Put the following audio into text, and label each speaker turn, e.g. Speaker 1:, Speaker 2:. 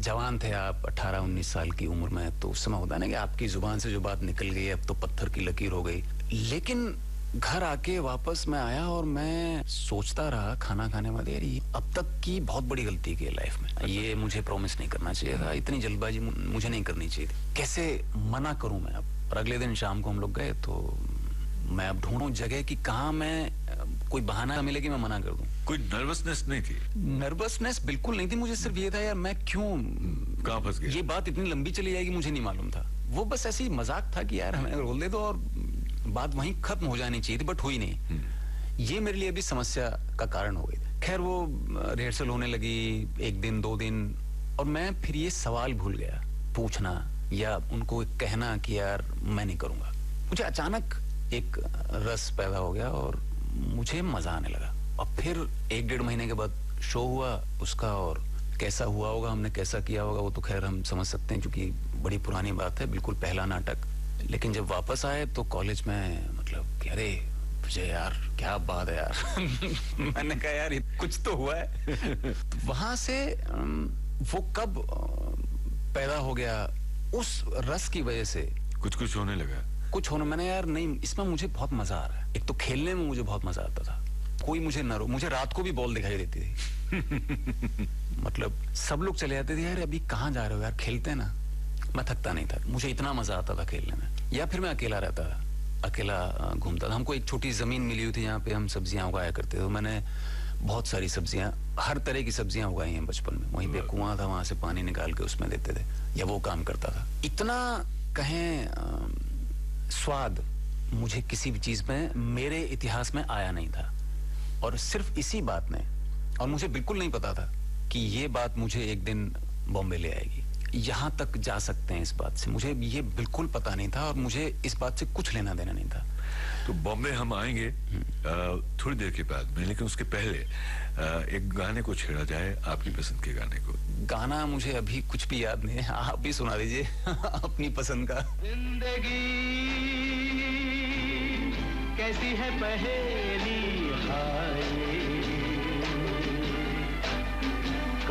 Speaker 1: जवान थे आप, 18-19 साल की उम्र में, तो उस समय होता है ना कि आपकी जुबान से जो बात निकल गई अब तो पत्थर की लकीर हो गई। लेकिन घर आके वापस मैं आया और मैं सोचता रहा खाना खाने वाले, यार ये अब तक की बहुत बड़ी गलती की है लाइफ में, ये मुझे प्रॉमिस नहीं करना चाहिए था, इतनी जल्दबाजी मुझे नहीं करनी चाहिए थी, कैसे मना करूं मैं अब। और अगले दिन शाम को हम लोग गए तो मैं अब ढूंढूं जगह कि कहाँ मैं कोई बहाना मिले कि मैं मना कर दूं।
Speaker 2: कोई नर्वसनेस नहीं थी?
Speaker 1: नर्वसनेस बिल्कुल नहीं थी, मुझे सिर्फ ये था यार मैं क्यों,
Speaker 2: कहाँ फंस गया,
Speaker 1: ये बात इतनी लंबी चली जाएगी मुझे नहीं मालूम था। वो बस ऐसे ही मजाक था कि यार हमें रोल दे दो और बात वहीं खत्म हो जानी चाहिए थी, बट हुई नहीं। ये मेरे लिए भी समस्या का कारण हो गई। खैर वो रिहर्सल होने लगी 1 दिन 2 दिन, और मैं फिर ये सवाल भूल गया पूछना या उनको कहना कि यार मैं नहीं करूंगा। मुझे अचानक एक रस पैदा हो गया और मुझे मजा आने लगा। और फिर 1-1.5 महीने के बाद शो हुआ उसका, और कैसा हुआ होगा, हमने कैसा किया होगा वो तो खैर हम समझ सकते हैं क्योंकि बड़ी पुरानी बात है, बिल्कुल पहला नाटक। लेकिन जब वापस आए तो कॉलेज में मतलब कि अरे मुझे यार क्या बात है यार मैंने कहा यार कुछ तो हुआ है तो वहां से वो कब पैदा हो गया, उस रस की वजह से
Speaker 2: कुछ होने लगा,
Speaker 1: कुछ होने, मैंने यार नहीं इसमें मुझे बहुत मजा आ रहा है। एक तो खेलने में मुझे बहुत मजा आता था, कोई मुझे न रो, मुझे रात को भी बॉल दिखाई देती थी मतलब सब लोग चले जाते थे, यार अभी कहाँ जा रहे हो यार, खेलते हैं ना। मैं थकता नहीं था, मुझे इतना मजा आता था खेलने में। या फिर मैं अकेला रहता था, अकेला घूमता था। हमको एक छोटी जमीन मिली हुई थी जहाँ पे हम सब्जियां उगाया करते थे, तो मैंने बहुत सारी सब्जियां, हर तरह की सब्जियां उगाई हैं बचपन में। वहीं पे कुआं था, वहां से पानी निकाल के उसमें देते थे, या वो काम करता था। इतना कहें स्वाद मुझे किसी भी चीज में मेरे इतिहास में आया नहीं था। और सिर्फ इसी बात ने, और मुझे बिल्कुल नहीं पता था कि ये बात मुझे एक दिन बॉम्बे ले आएगी, यहाँ तक जा सकते हैं इस बात से, मुझे ये बिल्कुल पता नहीं था और मुझे इस बात से कुछ लेना देना नहीं था।
Speaker 2: तो बॉम्बे हम आएंगे थोड़ी देर के बाद में, लेकिन उसके पहले एक गाने को छेड़ा जाए, आपकी पसंद के गाने को।
Speaker 1: गाना मुझे अभी कुछ भी याद नहीं है, आप भी सुना दीजिए अपनी पसंद का।
Speaker 3: जिंदगी कैसी है पहेली हाय